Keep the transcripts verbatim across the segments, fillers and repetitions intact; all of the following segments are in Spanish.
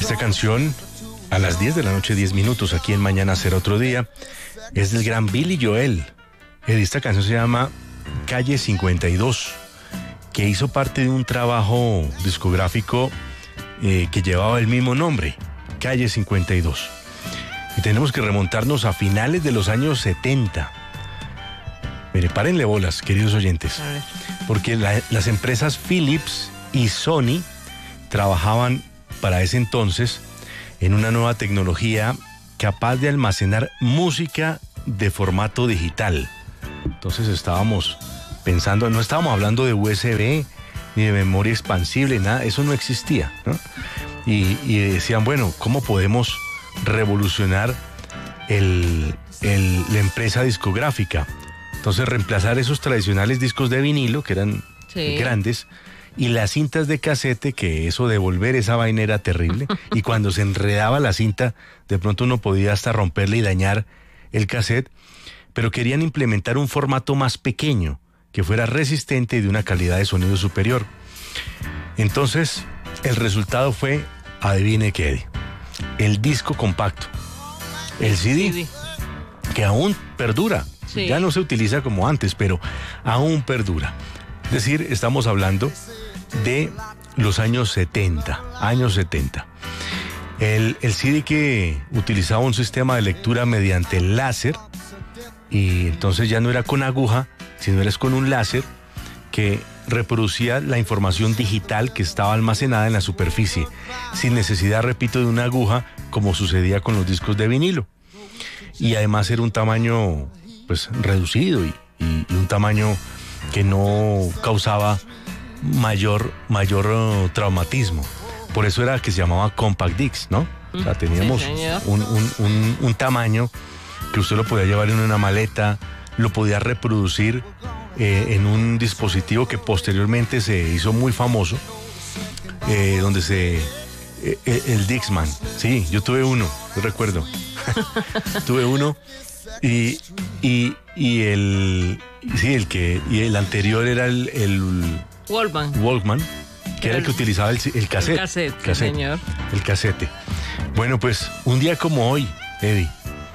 Esta canción, a las diez de la noche, diez minutos, aquí en Mañana Será Otro Día, es del gran Billy Joel. Esta canción se llama Calle cincuenta y dos, que hizo parte de un trabajo discográfico eh, que llevaba el mismo nombre, Calle cincuenta y dos. Y tenemos que remontarnos a finales de los años setenta. Mire, párenle bolas, queridos oyentes, porque la, las empresas Philips y Sony trabajaban para ese entonces en una nueva tecnología capaz de almacenar música de formato digital. Entonces estábamos pensando, no estábamos hablando de U S B ni de memoria expansible, nada, eso no existía, ¿no? Y, y decían, bueno, ¿cómo podemos revolucionar el, el, la empresa discográfica? Entonces reemplazar esos tradicionales discos de vinilo, que eran sí. grandes, y las cintas de casete, que eso de volver esa vaina era terrible, y cuando se enredaba la cinta, de pronto uno podía hasta romperla y dañar el cassette, pero querían implementar un formato más pequeño, que fuera resistente y de una calidad de sonido superior. Entonces, el resultado fue, adivine qué, el disco compacto, el C D, C D. Que aún perdura. Sí. Ya no se utiliza como antes, pero aún perdura. Es decir, estamos hablando de los años setenta, años setenta. El, el C D que utilizaba un sistema de lectura mediante láser, y entonces ya no era con aguja, sino era con un láser que reproducía la información digital que estaba almacenada en la superficie, sin necesidad, repito, de una aguja, como sucedía con los discos de vinilo. Y además era un tamaño pues reducido y, y, y un tamaño que no causaba mayor, mayor uh, traumatismo. Por eso era que se llamaba Compact Disc, ¿no? O sea, teníamos sí, un, un, un, un tamaño que usted lo podía llevar en una maleta, lo podía reproducir eh, en un dispositivo que posteriormente se hizo muy famoso, eh, donde se... Eh, el Dixman, sí, yo tuve uno, yo recuerdo. Tuve uno y, y, y el... Sí, el que... Y el anterior era el... el Walkman. Walkman, que era el que utilizaba el, el cassette. El cassette, cassette, señor. El casete. Bueno, pues, un día como hoy, Eddie,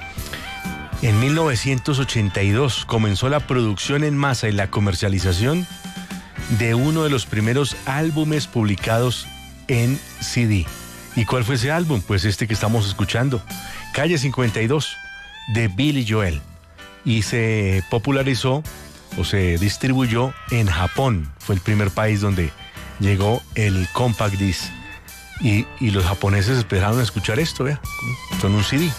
en mil novecientos ochenta y dos comenzó la producción en masa y la comercialización de uno de los primeros álbumes publicados en C D. ¿Y cuál fue ese álbum? Pues este que estamos escuchando, Calle cincuenta y dos, de Billy Joel. Y se popularizó o se distribuyó en Japón. Fue el primer país donde llegó el Compact Disc. Y, y los japoneses esperaron a escuchar esto, vea, con un C D.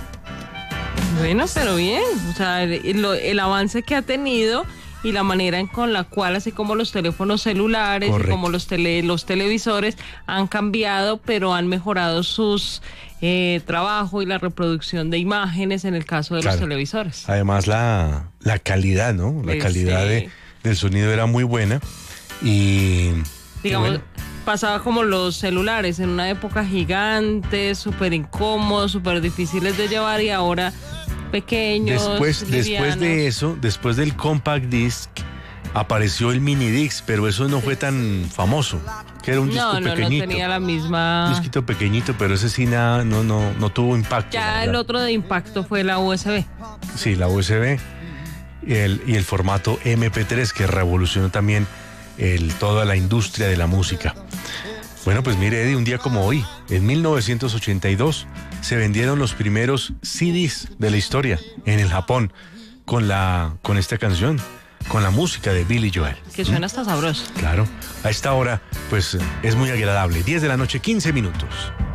Bueno, pero bien, o sea, el, el avance que ha tenido y la manera en con la cual, así como los teléfonos celulares, y como los tele, los televisores han cambiado, pero han mejorado sus eh, trabajo y la reproducción de imágenes en el caso de claro. los televisores. Además la, la calidad, ¿no? La sí, calidad sí. de, del sonido era muy buena y... Digamos... y bueno, pasaba como los celulares, en una época gigantes, súper incómodos, súper difíciles de llevar, y ahora pequeños, Después, después de eso, después del Compact Disc, apareció el Mini Disc, pero eso no fue tan famoso, que era un disco no, no, pequeñito. No, tenía la misma... Un disquito pequeñito, pero ese sí nada, no, no, no tuvo impacto. Ya el otro de impacto fue la U S B. Sí, la U S B y el, y el formato eme pe tres, que revolucionó también el, toda la industria de la música. Bueno, pues mire, Eddie, un día como hoy, en mil novecientos ochenta y dos, se vendieron los primeros C Ds de la historia en el Japón con, la, con esta canción, con la música de Billy Joel. Que suena ¿Mm? hasta sabroso. Claro, a esta hora, pues es muy agradable. diez de la noche, quince minutos.